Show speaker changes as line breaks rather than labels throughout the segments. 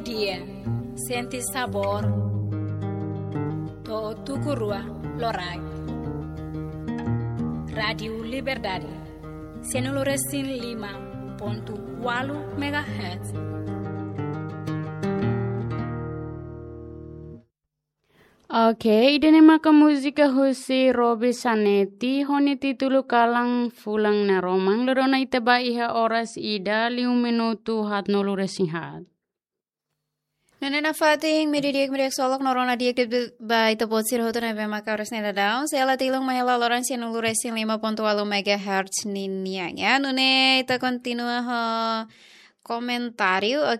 dia, senti sabor, to tukurua lorai. Radio Liberdade, 105.8 MHz.
Oke, ide maka musika husi Robi Sanetti, honi titulu kalang fulang na romang, lerona itaba iha oras ida 5 minuto hat nolu resinhat.
Nana fating medidik solok norona diek ba ito potsir hoto na be maka oras nila daw. Sela tilong mahela loran si nulu resin 5.8 MHz ninyanya. Nune ita continua ho comentário,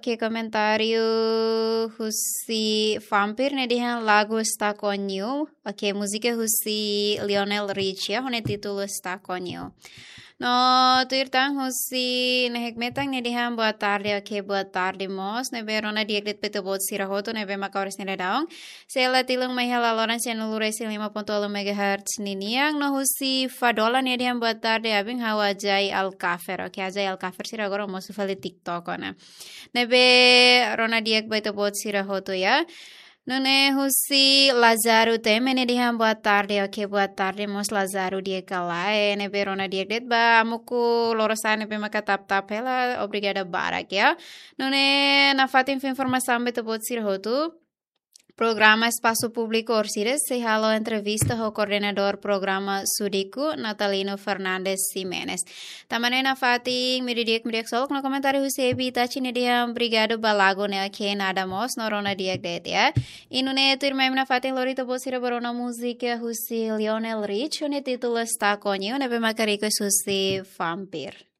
husi vampir ne dihan lagu Staconio, música husi Lionel Richie, hone título Staconio. No, tuirtang husi nehekmetang ne dihan boa tarde, boa tarde mos, ne berona diagret peto bot sirahoto, ne be makaores ne daong. Sela tilong mahala loran si nulu resi 5.8 MHz niniang, no husi fadola ne dihan boa tarde, abing hawa Ajay Alcafer, Ajay Alcafer sira agora mosu fali TikTok, ona. Ne be rona diag baito bot sirahoto ya. Nune husi Lazaro teme ne dihan boa tarde, boa tarde mos Lazaro dia kalai, ne berona dia det ba amuku lorosane pe maka tap hela obrigada barak ya. Nune na fatin informação beto bot sirahoto. Programa Espaço Público Orsires se halo entrevista ao coordenador programa Sudiku Natalino Fernandes Jimenez. Tamane na fating miridiak solok no komentari husebi tachi ne dia brigado balago ne ake nada mos norona diak det ya. Inune turmem na fating lorito bosira barona musika husi Lionel Rich ne titulo Staconio ne be makariko husi Vampir.